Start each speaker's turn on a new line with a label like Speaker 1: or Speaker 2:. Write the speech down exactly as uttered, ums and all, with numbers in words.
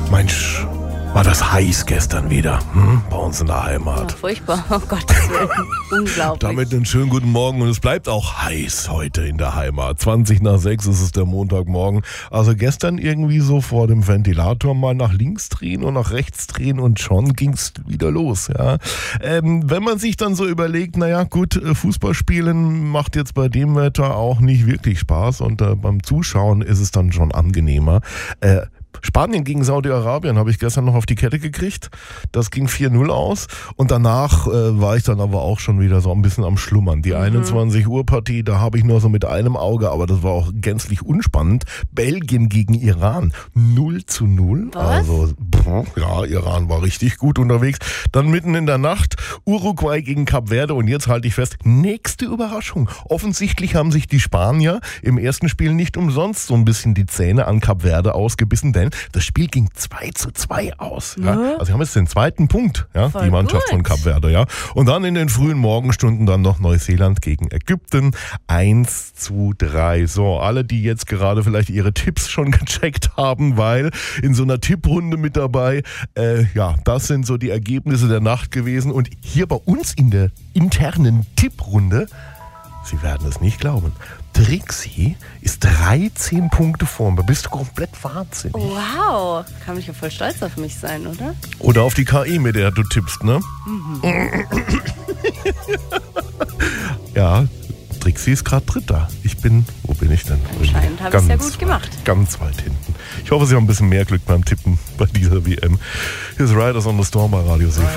Speaker 1: Mensch, war das heiß gestern wieder, hm? Bei uns in der Heimat.
Speaker 2: Ja, furchtbar, oh Gottes Willen, unglaublich.
Speaker 1: Damit einen schönen guten Morgen und es bleibt auch heiß heute in der Heimat. zwanzig nach sechs ist es der Montagmorgen. Also gestern irgendwie so vor dem Ventilator mal nach links drehen und nach rechts drehen und schon ging's wieder los. Ja. Ähm, wenn man sich dann so überlegt, naja gut, Fußballspielen macht jetzt bei dem Wetter auch nicht wirklich Spaß und äh, beim Zuschauen ist es dann schon angenehmer. Äh, Spanien gegen Saudi-Arabien habe ich gestern noch auf die Kette gekriegt. Das ging vier null aus und danach äh, war ich dann aber auch schon wieder so ein bisschen am Schlummern. Die mhm. einundzwanzig Uhr Partie, da habe ich nur so mit einem Auge, aber das war auch gänzlich unspannend. Belgien gegen Iran, null zu null.
Speaker 2: Was?
Speaker 1: Also, ja, Iran war richtig gut unterwegs. Dann mitten in der Nacht Uruguay gegen Kap Verde und jetzt halte ich fest, nächste Überraschung. Offensichtlich haben sich die Spanier im ersten Spiel nicht umsonst so ein bisschen die Zähne an Kap Verde ausgebissen, denn das Spiel ging zwei zu zwei aus. Ja?
Speaker 2: Ja.
Speaker 1: Also sie haben jetzt den zweiten Punkt, ja,
Speaker 2: Voll
Speaker 1: die Mannschaft
Speaker 2: gut.
Speaker 1: von Kap Verde. Ja? Und dann in den frühen Morgenstunden dann noch Neuseeland gegen Ägypten. eins zu drei. So, alle, die jetzt gerade vielleicht ihre Tipps schon gecheckt haben, weil in so einer Tipprunde mit dabei, äh, ja, das sind so die Ergebnisse der Nacht gewesen. Und hier bei uns in der internen Tipprunde, Sie werden es nicht glauben, Trixie ist dreizehn Punkte vorn. Da bist du komplett wahnsinnig.
Speaker 2: Wow, kann mich ja voll stolz auf mich sein, oder?
Speaker 1: Oder auf die K I, mit der du tippst, ne?
Speaker 2: Mhm.
Speaker 1: Ja, Trixie ist gerade Dritter. Ich bin, wo bin ich denn?
Speaker 2: Anscheinend habe ich es ja gut gemacht.
Speaker 1: Weit, ganz weit hinten. Ich hoffe, Sie haben ein bisschen mehr Glück beim Tippen bei dieser W M. Hier ist Riders on the Storm bei Radio Seefeld.